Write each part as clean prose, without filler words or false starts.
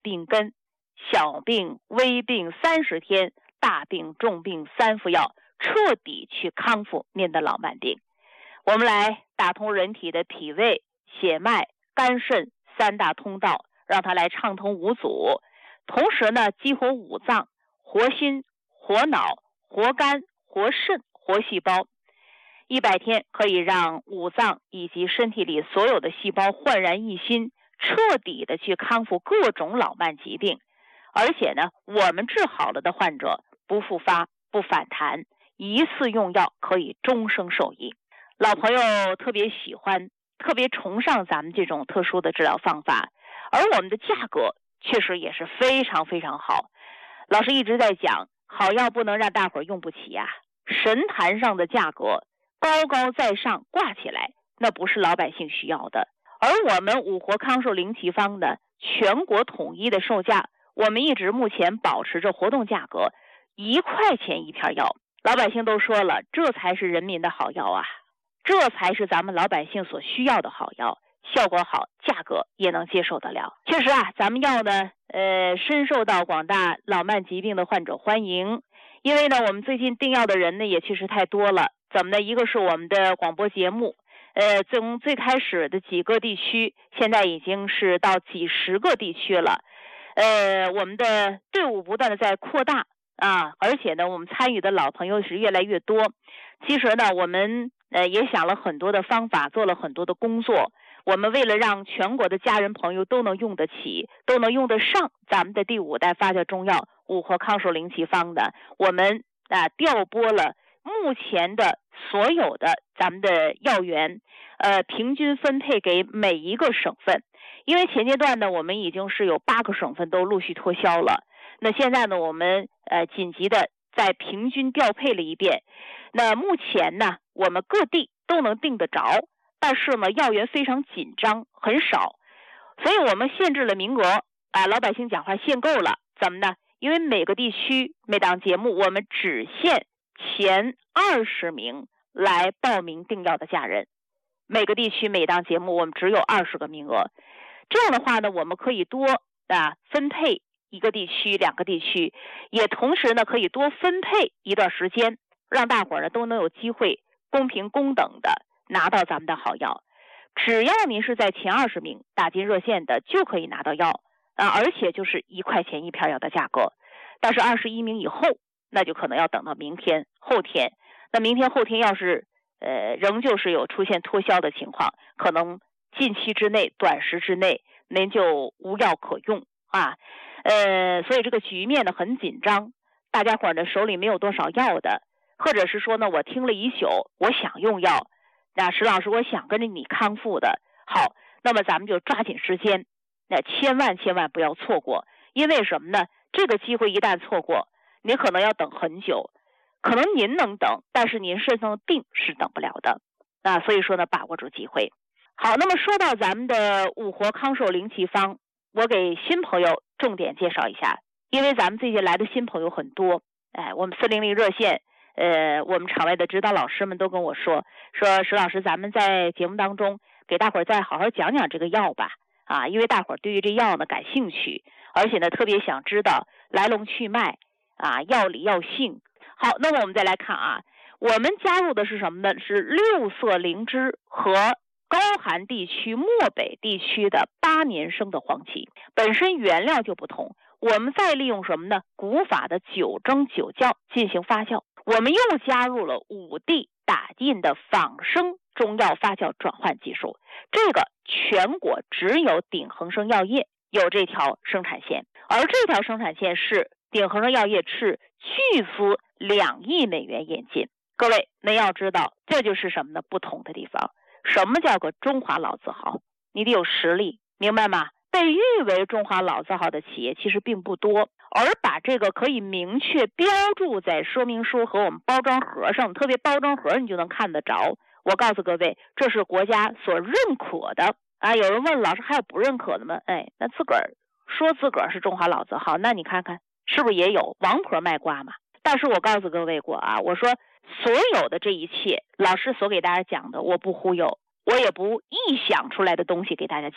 病根，小病微病30天，大病重病3副药，彻底去康复您的老慢病。我们来打通人体的脾胃、血脉、肝肾3大通道，让它来畅通无阻，同时呢激活五脏，活心、活脑、活肝、活肾、活细胞。100天可以让五脏以及身体里所有的细胞焕然一新，彻底的去康复各种老慢疾病。而且呢，我们治好了的患者不复发、不反弹，一次用药可以终生受益。老朋友特别喜欢、特别崇尚咱们这种特殊的治疗方法，而我们的价格确实也是非常非常好。老师一直在讲，好药不能让大伙儿用不起呀，神坛上的价格高高在上挂起来，那不是老百姓需要的。而我们五活康寿灵奇方的全国统一的售价，我们一直目前保持着活动价格1块钱一片药。老百姓都说了，这才是人民的好药啊，这才是咱们老百姓所需要的好药，效果好，价格也能接受得了。确实啊，咱们药呢深受到广大老慢疾病的患者欢迎。因为呢我们最近订药的人呢也确实太多了。怎么呢？一个是我们的广播节目，从最开始的几个地区，现在已经是到几十个地区了。我们的队伍不断的在扩大啊，而且呢我们参与的老朋友是越来越多。其实呢我们也想了很多的方法，做了很多的工作。我们为了让全国的家人朋友都能用得起，都能用得上咱们的第5代发酵中药五活康寿灵奇方的，我们调拨了目前的所有的咱们的药源，平均分配给每一个省份。因为前阶段呢我们已经是有8个省份都陆续脱销了，那现在呢我们紧急的再平均调配了一遍。那目前呢我们各地都能订得着，但是呢药源非常紧张，很少，所以我们限制了名额老百姓讲话限购了。怎么呢？因为每个地区每档节目我们只限前20名来报名订药的家人，每个地区每档节目我们只有20个名额。这样的话呢我们可以多分配1个地区2个地区，也同时呢可以多分配一段时间，让大伙儿呢都能有机会公平公等的拿到咱们的好药。只要您是在前20名打进热线的就可以拿到药而且就是1块钱一片药的价格。但是21名以后那就可能要等到明天后天。那明天后天要是仍旧是有出现脱销的情况，可能近期之内短时之内您就无药可用所以这个局面呢很紧张，大家伙呢手里没有多少药的，或者是说呢我听了一宿我想用药，石老师我想跟着你康复的，好，那么咱们就抓紧时间，那千万不要错过。因为什么呢？这个机会一旦错过，您可能要等很久，可能您能等，但是您身上的病是等不了的所以说呢把握住机会。好，那么说到咱们的五活康寿灵奇方，我给新朋友重点介绍一下。因为咱们最近来的新朋友很多，我们400热线我们场外的指导老师们都跟我说石老师，咱们在节目当中给大伙儿再好好讲讲这个药吧因为大伙儿对于这药呢感兴趣，而且呢特别想知道来龙去脉药理药性。好，那么我们再来看我们加入的是什么呢？是6色灵芝和高寒地区漠北地区的8年生的黄芪，本身原料就不同，我们再利用什么呢？古法的9蒸9酵进行发酵，我们又加入了5地打印的仿生中药发酵转换技术。这个全国只有鼎恒生药业有这条生产线，而这条生产线是鼎恒生药业斥巨资2亿美元引进。各位您要知道，这就是什么呢？不同的地方。什么叫个中华老字号？你得有实力，明白吗？被誉为中华老字号的企业其实并不多，而把这个可以明确标注在说明书和我们包装盒上，特别包装盒你就能看得着。我告诉各位，这是国家所认可的有人问老师还有不认可的吗？那自个儿说自个儿是中华老字号，那你看看是不是也有王婆卖瓜嘛？但是我告诉各位过我说所有的这一切老师所给大家讲的，我不忽悠，我也不臆想出来的东西给大家讲，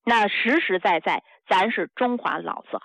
那实实在在咱是中华老字号。